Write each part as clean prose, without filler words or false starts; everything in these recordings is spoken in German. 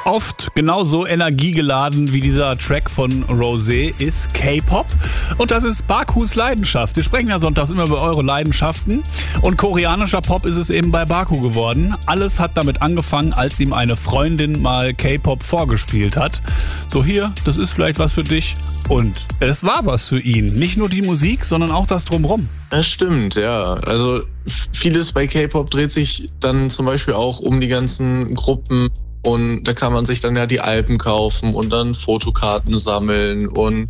Oft genauso energiegeladen wie dieser Track von Rosé ist K-Pop. Und das ist Bakus Leidenschaft. Wir sprechen ja sonntags immer über eure Leidenschaften. Und koreanischer Pop ist es eben bei Baku geworden. Alles hat damit angefangen, als ihm eine Freundin mal K-Pop vorgespielt hat. So hier, das ist vielleicht was für dich. Und es war was für ihn. Nicht nur die Musik, sondern auch das Drumherum. Das stimmt, ja. Also vieles bei K-Pop dreht sich dann zum Beispiel auch um die ganzen Gruppen. Und da kann man sich dann ja die Alben kaufen und dann Fotokarten sammeln und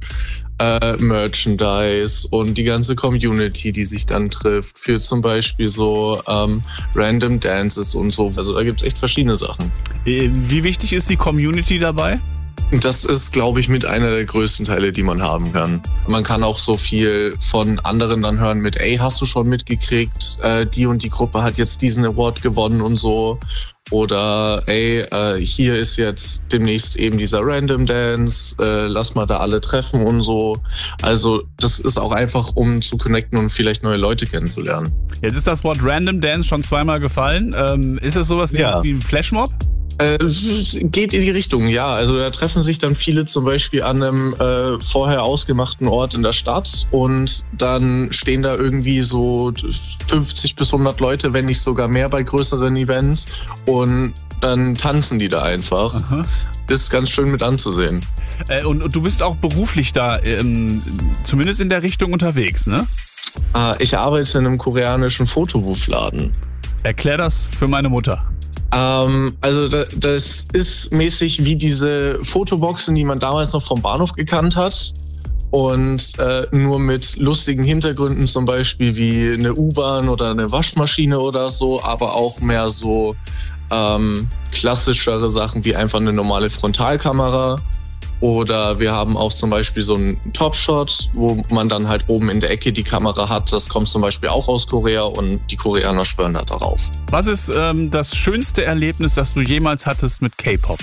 Merchandise und die ganze Community, die sich dann trifft, für zum Beispiel so Random Dances und so. Also da gibt's echt verschiedene Sachen. Wie wichtig ist die Community dabei? Das ist, glaube ich, mit einer der größten Teile, die man haben kann. Man kann auch so viel von anderen dann hören mit, ey, hast du schon mitgekriegt, die und die Gruppe hat jetzt diesen Award gewonnen und so. Oder ey, hier ist jetzt demnächst eben dieser Random Dance, lass mal da alle treffen und so. Also das ist auch einfach, um zu connecten und vielleicht neue Leute kennenzulernen. Jetzt ist das Wort Random Dance schon zweimal gefallen. Ist es sowas wie ein Flashmob? Geht in die Richtung, ja. Also da treffen sich dann viele zum Beispiel an einem vorher ausgemachten Ort in der Stadt und dann stehen da irgendwie so 50 bis 100 Leute, wenn nicht sogar mehr bei größeren Events und dann tanzen die da einfach. Aha. Ist ganz schön mit anzusehen. Und du bist auch beruflich da, zumindest in der Richtung unterwegs, ne? Ich arbeite in einem koreanischen Fotobuchladen. Erklär das für meine Mutter. Also das ist mäßig wie diese Fotoboxen, die man damals noch vom Bahnhof gekannt hat und nur mit lustigen Hintergründen, zum Beispiel wie eine U-Bahn oder eine Waschmaschine oder so, aber auch mehr so klassischere Sachen wie einfach eine normale Frontalkamera. Oder wir haben auch zum Beispiel so einen Top-Shot, wo man dann halt oben in der Ecke die Kamera hat. Das kommt zum Beispiel auch aus Korea und die Koreaner schwören da darauf. Was ist das schönste Erlebnis, das du jemals hattest mit K-Pop?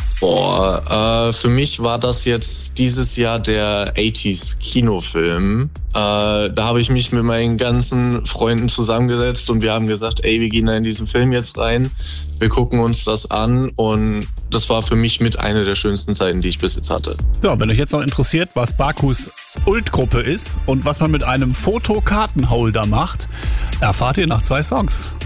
Für mich war das jetzt dieses Jahr der 80s Kinofilm. Da habe ich mich mit meinen ganzen Freunden zusammengesetzt und wir haben gesagt, ey, wir gehen da in diesen Film jetzt rein. Wir gucken uns das an und das war für mich mit einer der schönsten Zeiten, die ich bis jetzt hatte. So, wenn euch jetzt noch interessiert, was Bakus Ult-Gruppe ist und was man mit einem Fotokartenholder macht, erfahrt ihr nach 2 Songs.